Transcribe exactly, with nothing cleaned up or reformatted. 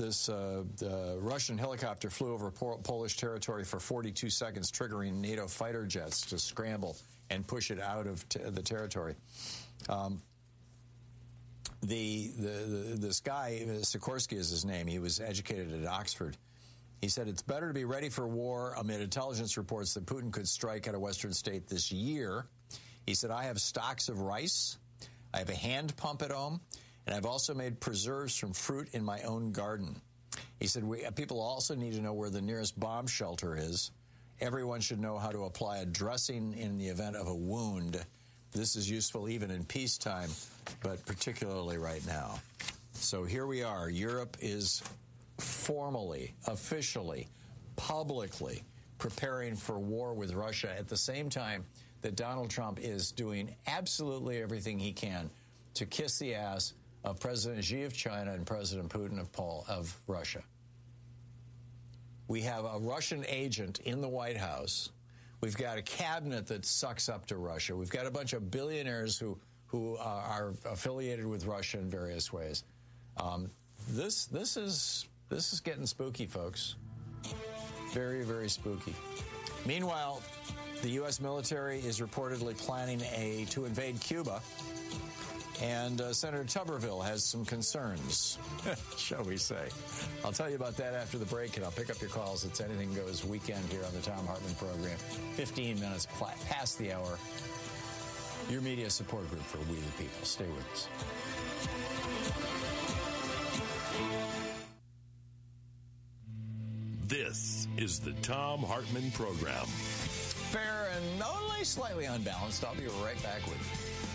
this uh, the Russian helicopter flew over Pol- Polish territory for forty-two seconds, triggering NATO fighter jets to scramble and push it out of t- the territory. Um, the, the, the this guy, Sikorsky is his name. He was educated at Oxford. He said it's better to be ready for war amid intelligence reports that Putin could strike at a Western state this year. He said, I have stocks of rice. I have a hand pump at home. And I've also made preserves from fruit in my own garden. He said, we, people also need to know where the nearest bomb shelter is. Everyone should know how to apply a dressing in the event of a wound. This is useful even in peacetime, but particularly right now. So here we are. Europe is formally, officially, publicly preparing for war with Russia at the same time that Donald Trump is doing absolutely everything he can to kiss the ass of President Xi of China and President Putin of, Paul, of Russia. We have a Russian agent in the White House. We've got a cabinet that sucks up to Russia. We've got a bunch of billionaires who, who are, are affiliated with Russia in various ways. Um, this, this, is, this is getting spooky, folks. Very, very spooky. Meanwhile, the U S military is reportedly planning a to invade Cuba. And uh, Senator Tuberville has some concerns, shall we say. I'll tell you about that after the break, and I'll pick up your calls. It's Anything Goes weekend here on the Thom Hartmann program. fifteen minutes pl- past the hour. Your media support group for We the People. Stay with us. This is the Thom Hartmann program. Fair and only slightly unbalanced. I'll be right back with you.